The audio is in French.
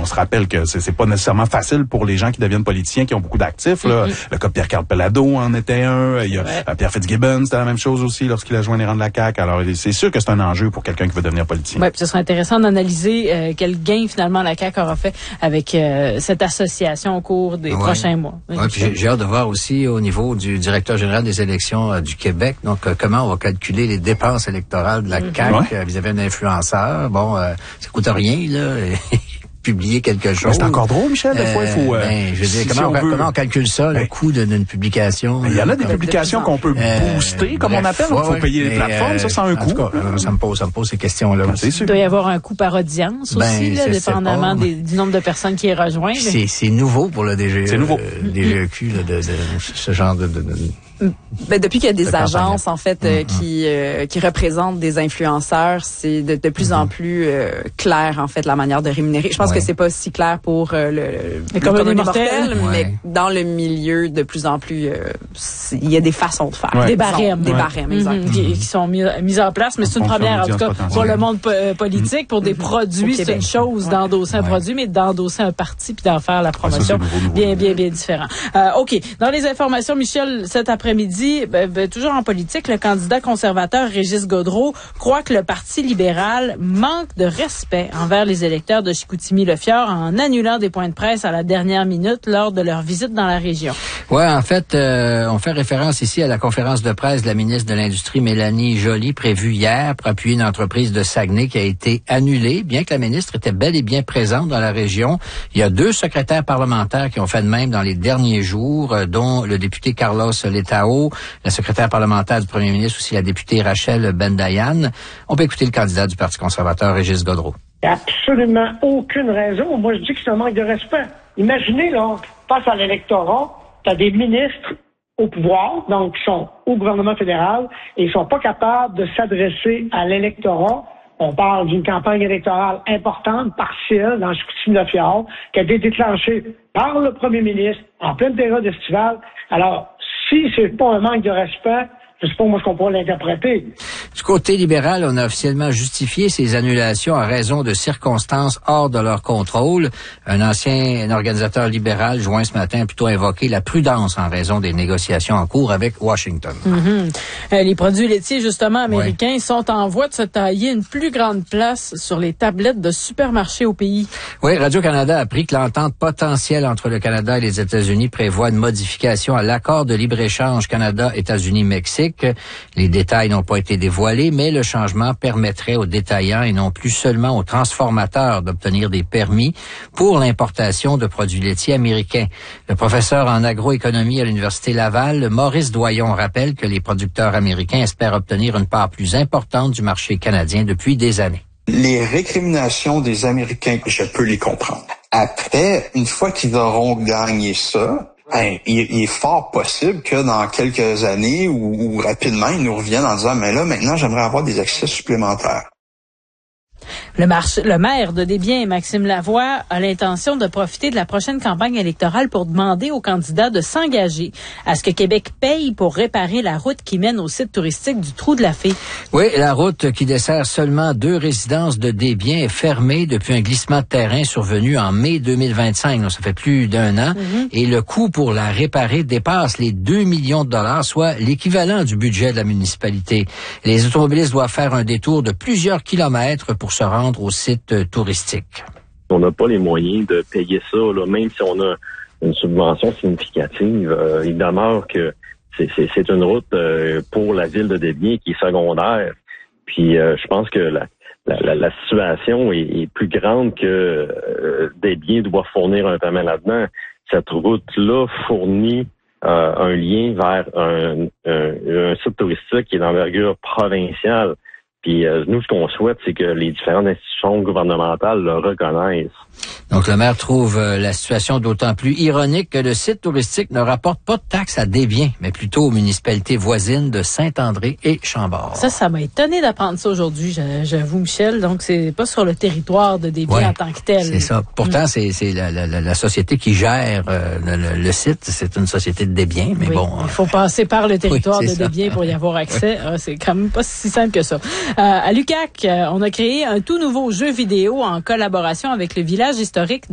se rappelle que c'est pas nécessairement facile pour les gens qui deviennent politiciens, qui ont beaucoup d'actifs. Là. Le cas de Pierre-Carl Pellado en était un. Il y a Pierre Fitzgibbon, c'était la même chose aussi lorsqu'il a joint les rangs de la CAQ. Alors, c'est sûr que c'est un enjeu pour quelqu'un qui veut devenir politicien. Oui, ce serait intéressant d'analyser quel gain finalement la CAQ aura fait avec cette association au cours des prochains mois. Oui, puis j'ai hâte de voir aussi au niveau du directeur général des élections du Québec, donc comment on va calculer les dépenses électorales de la CAQ vis-à-vis d'un influenceur. Bon, ça coûte rien, là. Publier quelque chose. C'est encore drôle, Michel, des fois, il faut... je veux dire, comment on calcule ça, le coût d'une publication? Il y en a des publications qu'on peut booster, comme on appelle. Il faut payer les plateformes, ça a un coût. En tout cas, ça me pose ces questions-là. C'est sûr. Il doit y avoir un coût par audience aussi, là, dépendamment du nombre de personnes qui est rejoint. C'est nouveau pour le DGE. C'est nouveau. DGEQ, là, de ce genre de depuis qu'il y a des agences en fait qui représentent des influenceurs, c'est de plus en plus clair en fait la manière de rémunérer. Je pense que c'est pas si clair pour le commun des mortels, mais dans le milieu de plus en plus il y a des façons de faire, des barèmes, exact, qui sont mis en place, mais c'est une première en tout cas pour le monde politique, pour des produits, c'est une chose d'endosser un produit, mais d'endosser un parti puis d'en faire la promotion, bien différent. OK, dans les informations, Michel, cet après-midi, toujours en politique, le candidat conservateur Régis Gaudreault croit que le Parti libéral manque de respect envers les électeurs de Chicoutimi-Le-Fjord en annulant des points de presse à la dernière minute lors de leur visite dans la région. Ouais, en fait, on fait référence ici à la conférence de presse de la ministre de l'Industrie, Mélanie Joly, prévue hier pour appuyer une entreprise de Saguenay qui a été annulée, bien que la ministre était bel et bien présente dans la région. Il y a 2 secrétaires parlementaires qui ont fait de même dans les derniers jours, dont le député Carlos Letao, la secrétaire parlementaire du premier ministre, aussi la députée Rachel Bendayan. On peut écouter le candidat du Parti conservateur, Régis Gaudreault. Il n'y a absolument aucune raison. Moi, je dis que c'est un manque de respect. Imaginez, là, face à l'électorat, tu as des ministres au pouvoir, donc qui sont au gouvernement fédéral, et ils sont pas capables de s'adresser à l'électorat. On parle d'une campagne électorale importante, partielle, dans Chicoutimi-Le-Fjord, qui a été déclenchée par le premier ministre en pleine période estivale. Alors, si c'est pas un manque de respect, je sais pas moi ce qu'on pourrait l'interpréter. Du côté libéral, on a officiellement justifié ces annulations à raison de circonstances hors de leur contrôle. Un ancien organisateur libéral joint ce matin a plutôt invoqué la prudence en raison des négociations en cours avec Washington. Les produits laitiers, justement, américains sont en voie de se tailler une plus grande place sur les tablettes de supermarchés au pays. Oui, Radio-Canada a appris que l'entente potentielle entre le Canada et les États-Unis prévoit une modification à l'accord de libre-échange Canada-États-Unis-Mexique. Les détails n'ont pas été dévoilés, mais le changement permettrait aux détaillants et non plus seulement aux transformateurs d'obtenir des permis pour l'importation de produits laitiers américains. Le professeur en agroéconomie à l'Université Laval, Maurice Doyon, rappelle que les producteurs américains espèrent obtenir une part plus importante du marché canadien depuis des années. Les récriminations des Américains, je peux les comprendre. Après, une fois qu'ils auront gagné ça, il est fort possible que dans quelques années ou rapidement, ils nous reviennent en disant « Mais là, maintenant, j'aimerais avoir des accès supplémentaires. » Le maire de Desbiens, Maxime Lavoie, a l'intention de profiter de la prochaine campagne électorale pour demander aux candidats de s'engager à ce que Québec paye pour réparer la route qui mène au site touristique du Trou de la Fée. Oui, la route qui dessert seulement 2 résidences de Desbiens est fermée depuis un glissement de terrain survenu en mai 2025. Donc, ça fait plus d'1 an. Et le coût pour la réparer dépasse les 2 millions de dollars, soit l'équivalent du budget de la municipalité. Les automobilistes doivent faire un détour de plusieurs kilomètres pour se rendre au site touristique. On n'a pas les moyens de payer ça, là, même si on a une subvention significative. Il demeure que c'est une route pour la ville de Desbiens qui est secondaire. Puis je pense que la situation est plus grande que Desbiens doit fournir un paiement là-dedans. Cette route-là fournit un lien vers un site touristique qui est d'envergure provinciale. Puis nous, ce qu'on souhaite, c'est que les différentes institutions gouvernementales le reconnaissent. Donc, le maire trouve la situation d'autant plus ironique que le site touristique ne rapporte pas de taxes à Desbiens, mais plutôt aux municipalités voisines de Saint-André et Chambord. Ça m'a étonné d'apprendre ça aujourd'hui, j'avoue, Michel. Donc, c'est pas sur le territoire de Desbiens en tant que tel. C'est ça. Pourtant, c'est la société qui gère le site. C'est une société de Desbiens, mais bon. Il faut passer par le territoire de Desbiens pour y avoir accès. C'est quand même pas si simple que ça. À l'UQAC, on a créé un tout nouveau jeu vidéo en collaboration avec le village historique